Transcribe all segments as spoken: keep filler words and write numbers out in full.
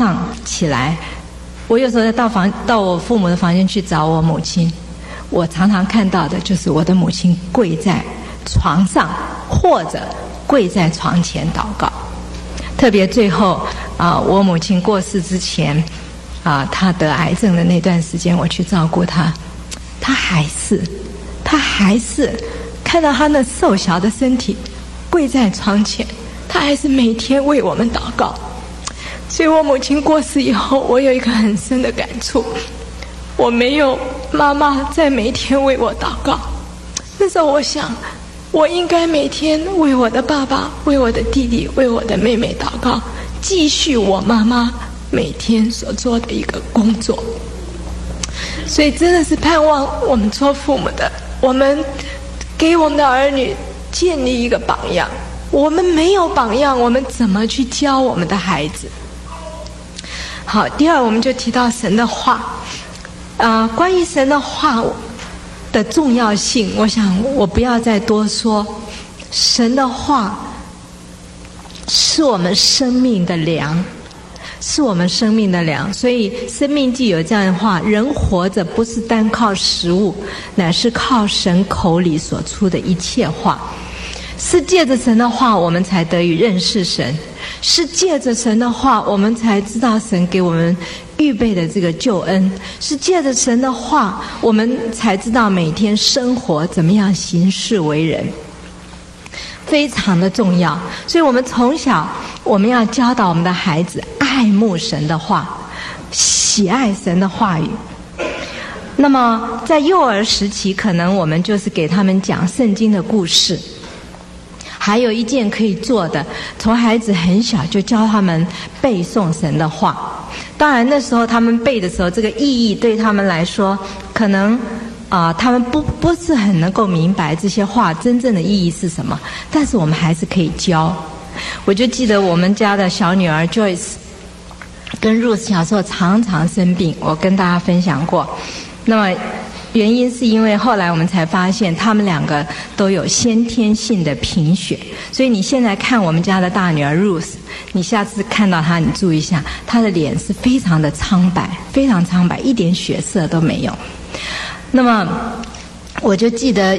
上起来，我有时候到房到我父母的房间去找我母亲，我常常看到的就是我的母亲跪在床上，或者跪在床前祷告。特别最后啊、呃，我母亲过世之前啊、呃，她得癌症的那段时间，我去照顾她，她还是她还是看到她那瘦小的身体跪在床前，她还是每天为我们祷告。所以我母亲过世以后，我有一个很深的感触，我没有妈妈在每天为我祷告。那时候我想，我应该每天为我的爸爸、为我的弟弟、为我的妹妹祷告，继续我妈妈每天所做的一个工作。所以真的是盼望我们做父母的，我们给我们的儿女建立一个榜样。我们没有榜样，我们怎么去教我们的孩子？好，第二我们就提到神的话，啊、呃，关于神的话的重要性，我想我不要再多说。神的话是我们生命的粮，是我们生命的粮。所以生命记有这样的话，人活着不是单靠食物，乃是靠神口里所出的一切话。是借着神的话我们才得以认识神，是借着神的话我们才知道神给我们预备的这个救恩，是借着神的话我们才知道每天生活怎么样行事为人，非常的重要。所以我们从小我们要教导我们的孩子爱慕神的话，喜爱神的话语。那么在幼儿时期，可能我们就是给他们讲圣经的故事。还有一件可以做的，从孩子很小就教他们背诵神的话。当然那时候他们背的时候，这个意义对他们来说可能啊、呃，他们不不是很能够明白这些话真正的意义是什么，但是我们还是可以教。我就记得我们家的小女儿 Joyce 跟 Ruth 小时候常常生病，我跟大家分享过。那么原因是因为后来我们才发现他们两个都有先天性的贫血，所以你现在看我们家的大女儿 Ruth， 你下次看到她你注意一下，她的脸是非常的苍白，非常苍白，一点血色都没有。那么我就记得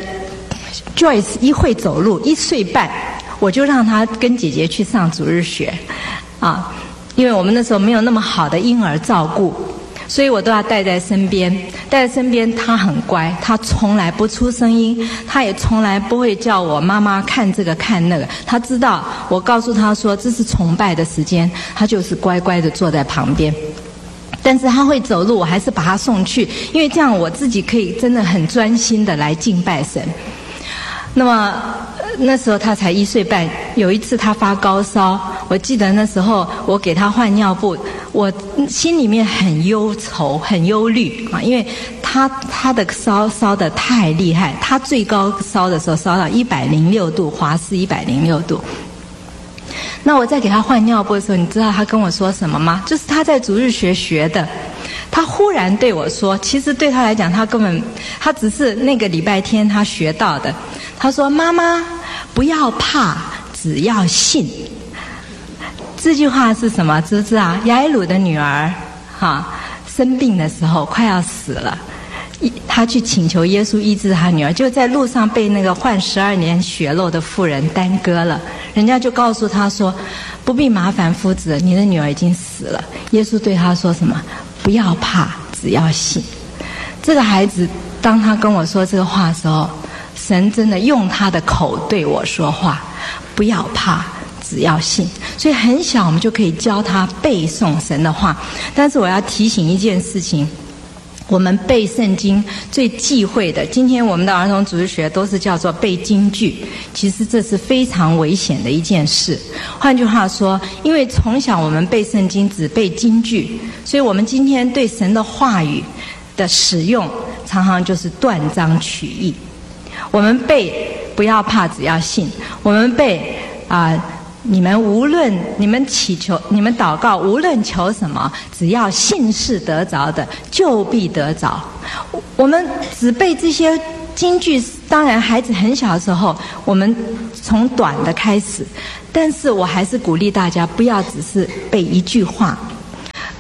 Joyce 一会走路，一岁半，我就让她跟姐姐去上主日学啊，因为我们那时候没有那么好的婴儿照顾，所以我都要带在身边，带在身边。他很乖，他从来不出声音，他也从来不会叫我妈妈看这个看那个。他知道我告诉他说这是崇拜的时间，他就是乖乖的坐在旁边。但是他会走路，我还是把他送去，因为这样我自己可以真的很专心的来敬拜神。那么那时候他才一岁半，有一次他发高烧，我记得那时候我给他换尿布，我心里面很忧愁很忧虑啊，因为他他的烧烧得太厉害，他最高烧的时候烧到一百零六度，华氏一百零六度。那我在给他换尿布的时候，你知道他跟我说什么吗？就是他在主日学学的。他忽然对我说，其实对他来讲他根本他只是那个礼拜天他学到的。他说妈妈不要怕，只要信。这句话是什么知不知道？雅伊鲁的女儿哈生病的时候快要死了，他去请求耶稣医治他女儿，就在路上被那个患十二年血漏的妇人耽搁了。人家就告诉他说，不必麻烦夫子，你的女儿已经死了。耶稣对他说什么？不要怕，只要信。这个孩子当他跟我说这个话的时候，神真的用他的口对我说话，不要怕，只要信。所以很小我们就可以教他背诵神的话。但是我要提醒一件事情，我们背圣经最忌讳的，今天我们的儿童主日学都是叫做背金句，其实这是非常危险的一件事。换句话说，因为从小我们背圣经只背金句，所以我们今天对神的话语的使用常常就是断章取义。我们背不要怕，只要信。我们背啊、呃你们无论你们祈求你们祷告无论求什么，只要信是得着的，就必得着。我们只背这些金句，当然孩子很小的时候我们从短的开始，但是我还是鼓励大家不要只是背一句话，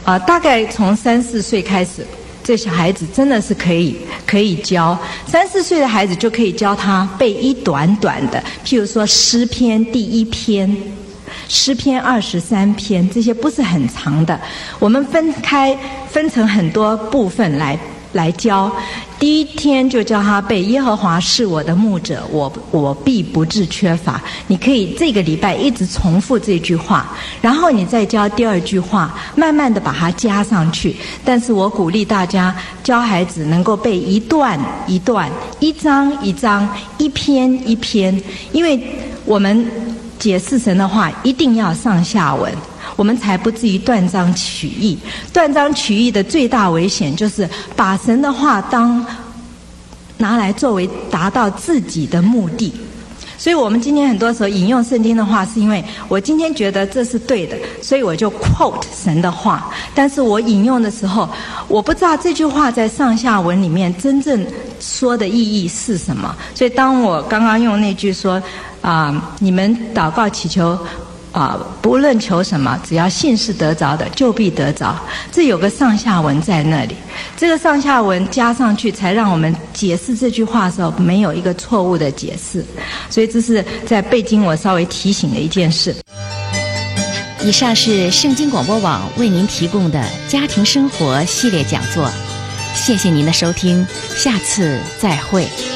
啊、呃，大概从三四岁开始，这小孩子真的是可以可以教。三四岁的孩子就可以教他背一短短的，譬如说诗篇第一篇。诗篇二十三篇，这些不是很长的，我们分开分成很多部分来来教。第一天就教他背耶和华是我的牧者，我我必不致缺乏。你可以这个礼拜一直重复这句话，然后你再教第二句话，慢慢的把它加上去。但是我鼓励大家教孩子能够背一段一段，一章一章，一篇一篇，因为我们解释神的话一定要上下文，我们才不至于断章取义。断章取义的最大危险就是把神的话当拿来作为达到自己的目的。所以我们今天很多时候引用圣经的话，是因为我今天觉得这是对的，所以我就 quote 神的话。但是我引用的时候，我不知道这句话在上下文里面真正说的意义是什么。所以当我刚刚用那句说啊、呃，你们祷告祈求啊、呃，不论求什么，只要信是得着的，就必得着。这有个上下文在那里，这个上下文加上去，才让我们解释这句话的时候没有一个错误的解释。所以这是在背经我稍微提醒的一件事。 以上是圣经广播网为您提供的家庭生活系列讲座，谢谢您的收听，下次再会。